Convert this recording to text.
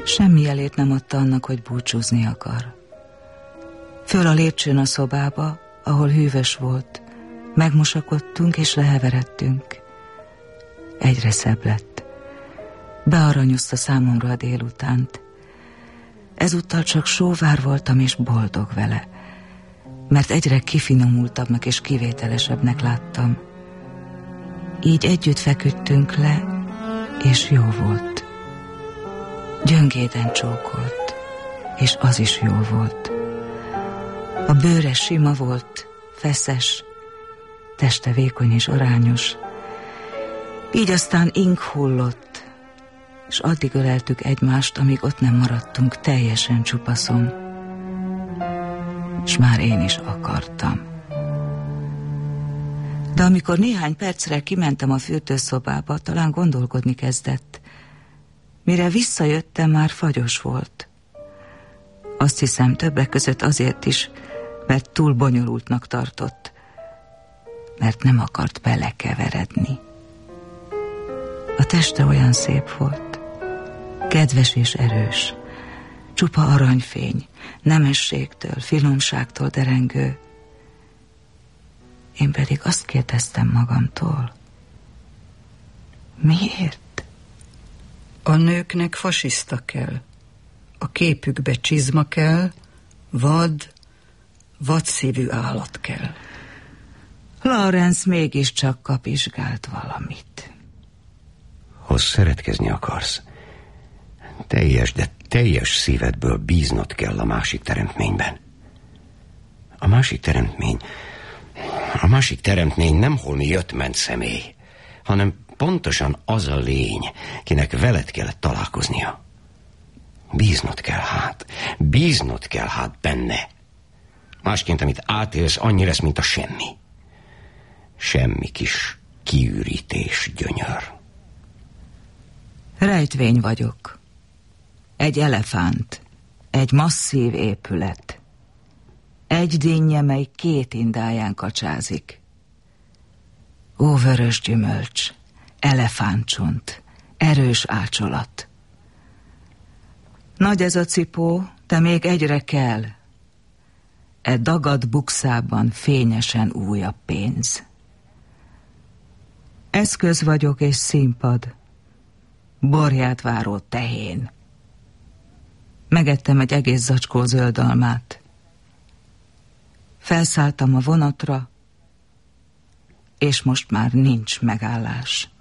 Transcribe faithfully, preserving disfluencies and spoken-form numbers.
Semmi jelét nem adta annak, hogy búcsúzni akar. Föl a lépcsőn a szobába, ahol hűvös volt, megmosakodtunk és leheveredtünk. Egyre szebb lett. Bearanyozta számomra a délutánt. Ezúttal csak sóvár voltam és boldog vele, mert egyre kifinomultabbnak és kivételesebbnek láttam. Így együtt feküdtünk le, és jó volt. Gyöngéden csókolt, és az is jó volt. A bőre sima volt, feszes, teste vékony és arányos. Így aztán ing hullott, és addig öleltük egymást, amíg ott nem maradtunk teljesen csupaszon. És már én is akartam. De amikor néhány percre kimentem a fürdőszobába, talán gondolkodni kezdett. Mire visszajöttem, már fagyos volt. Azt hiszem, többek között azért is, mert túl bonyolultnak tartott, mert nem akart belekeveredni. A teste olyan szép volt, kedves és erős, csupa aranyfény, nemességtől, finomságtól derengő. Én pedig azt kérdeztem magamtól, miért? A nőknek fasiszta kell, a képükbe csizma kell, vad, vadszívű állat kell. Lawrence mégiscsak kapizsgált valamit. Ha szeretkezni akarsz, teljes, de teljes szívedből bíznod kell a másik teremtményben. A másik teremtmény, a másik teremtmény nem holmi jött-ment személy, hanem pontosan az a lény, kinek veled kellett találkoznia. Bíznod kell hát, bíznod kell hát benne. Másként, amit átélsz, annyi lesz, mint a semmi. Semmi kis kiürítés, gyönyör. Rejtvény vagyok. Egy elefánt, egy masszív épület. Egy dinnye, mely két indáján kacsázik. Ó, vörös gyümölcs, elefántcsont, erős ácsolat. Nagy ez a cipó, de még egyre kell. E dagadt bukszában fényesen újabb pénz. Eszköz vagyok és színpad, borját váró tehén. Megettem egy egész zacskó zöldalmát. Felszálltam a vonatra, és most már nincs megállás.